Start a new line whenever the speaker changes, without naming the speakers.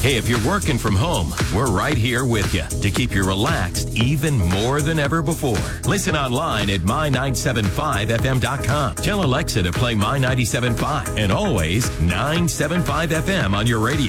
Hey, if you're working from home, we're right here with you to keep you relaxed even more than ever before. Listen online at my975fm.com. Tell Alexa to play My 97.5 and always 975 FM on your radio.